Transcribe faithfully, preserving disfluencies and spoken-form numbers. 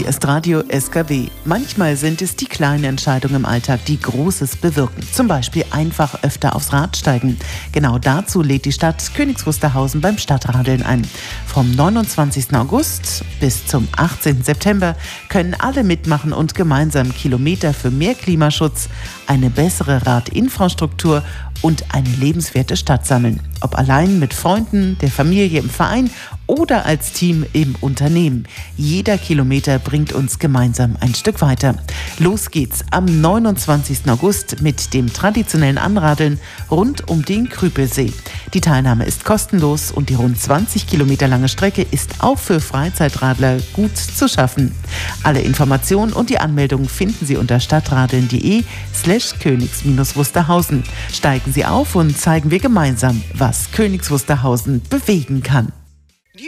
Hier ist Radio S K W. Manchmal sind es die kleinen Entscheidungen im Alltag, die Großes bewirken. Zum Beispiel einfach öfter aufs Rad steigen. Genau dazu lädt die Stadt Königs Wusterhausen beim Stadtradeln ein. Vom neunundzwanzigsten August bis zum achtzehnten September können alle mitmachen und gemeinsam Kilometer für mehr Klimaschutz, eine bessere Radinfrastruktur und eine lebenswerte Stadt sammeln. Ob allein mit Freunden, der Familie im Verein oder als Team im Unternehmen. Jeder Kilometer bringt uns gemeinsam ein Stück weiter. Los geht's am neunundzwanzigsten August mit dem traditionellen Anradeln rund um den Krüpelsee. Die Teilnahme ist kostenlos und die rund zwanzig Kilometer lange Strecke ist auch für Freizeitradler gut zu schaffen. Alle Informationen und die Anmeldung finden Sie unter stadtradeln.de slash Königs-Wusterhausen. Steigen Sie auf und zeigen wir gemeinsam, was Königs Wusterhausen bewegen kann.